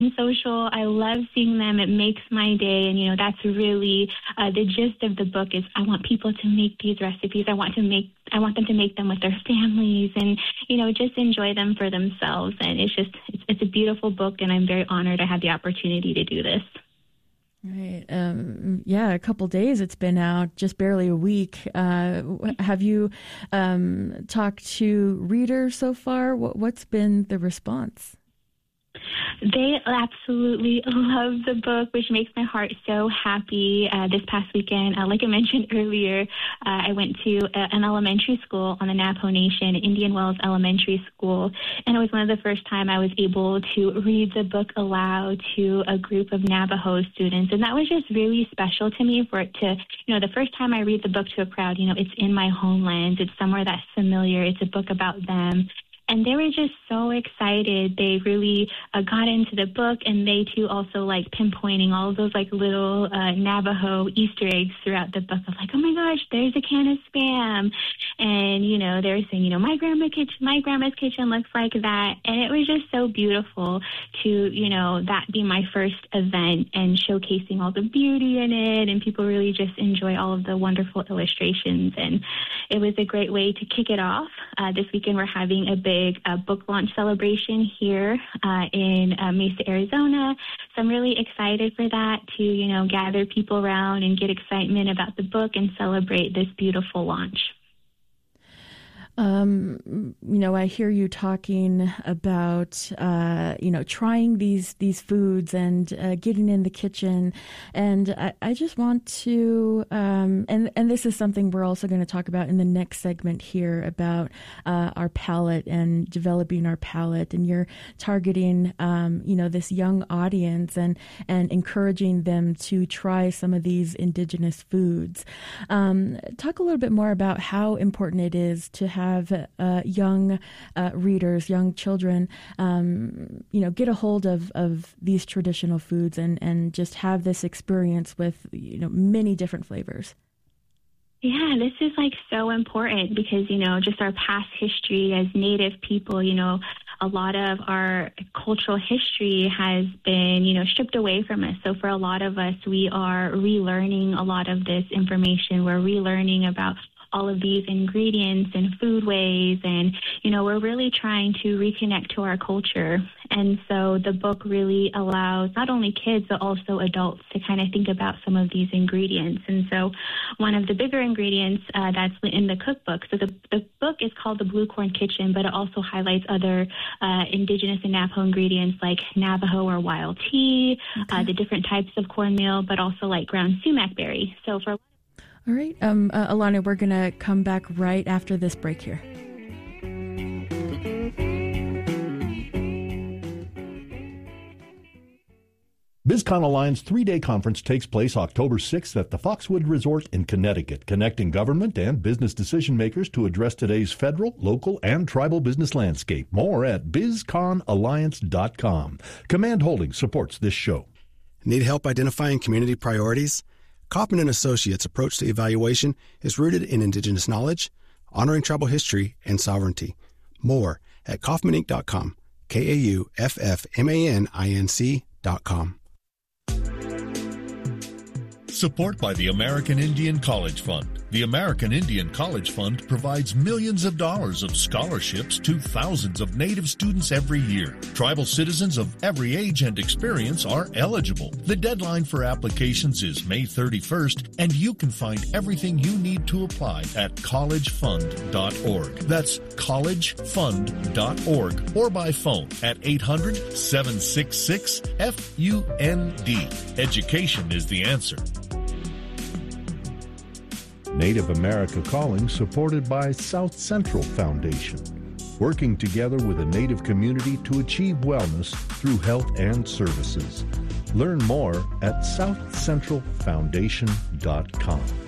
social. I love seeing them. It makes my day. And, that's really the gist of the book is I want people to make these recipes. I want them to make them with their families and, just enjoy them for themselves. And it's a beautiful book, and I'm very honored I had the opportunity to do this. Right. A couple days it's been out, just barely a week. Have you talked to readers so far? What's been the response? They absolutely love the book, which makes my heart so happy. This past weekend, like I mentioned earlier, I went to an elementary school on the Navajo Nation, Indian Wells Elementary School, and it was one of the first time I was able to read the book aloud to a group of Navajo students, and that was just really special to me for it to, the first time I read the book to a crowd, it's in my homeland, it's somewhere that's familiar, it's a book about them. And they were just so excited. They really got into the book, and they too also like pinpointing all of those like little Navajo Easter eggs throughout the book of like, oh my gosh, there's a can of Spam, and they were saying, my grandma's kitchen looks like that, and it was just so beautiful to that be my first event and showcasing all the beauty in it, and people really just enjoy all of the wonderful illustrations, and it was a great way to kick it off. This weekend we're having a big book launch celebration here in Mesa, Arizona. So I'm really excited for that to, gather people around and get excitement about the book and celebrate this beautiful launch. I hear you talking about, trying these foods and getting in the kitchen. And I just want to, and this is something we're also going to talk about in the next segment here about our palate and developing our palate. And you're targeting, this young audience and encouraging them to try some of these indigenous foods. Talk a little bit more about how important it is to have young readers, young children, get a hold of these traditional foods and just have this experience with, many different flavors. Yeah, this is like so important because, just our past history as Native people, a lot of our cultural history has been, stripped away from us. So for a lot of us, we are relearning a lot of this information. We're relearning about all of these ingredients and foodways, and, we're really trying to reconnect to our culture. And so the book really allows not only kids, but also adults to kind of think about some of these ingredients. And so one of the bigger ingredients that's in the cookbook, so the book is called The Blue Corn Kitchen, but it also highlights other indigenous and Navajo ingredients like Navajo or wild tea, the different types of cornmeal, but also like ground sumac berry. So for all right. Alana, we're going to come back right after this break here. BizCon Alliance 3-day conference takes place October 6th at the Foxwood Resort in Connecticut, connecting government and business decision makers to address today's federal, local, and tribal business landscape. More at bizconalliance.com. Command Holdings supports this show. Need help identifying community priorities? Kaufman & Associates' approach to evaluation is rooted in indigenous knowledge, honoring tribal history, and sovereignty. More at kaufmaninc.com, KAUFFMANINC.com. Support by the American Indian College Fund. The American Indian College Fund provides millions of dollars of scholarships to thousands of Native students every year. Tribal citizens of every age and experience are eligible. The deadline for applications is May 31st, and you can find everything you need to apply at collegefund.org. That's collegefund.org or by phone at 800-766-FUND. Education is the answer. Native America Calling, supported by South Central Foundation, working together with a Native community to achieve wellness through health and services. Learn more at southcentralfoundation.com.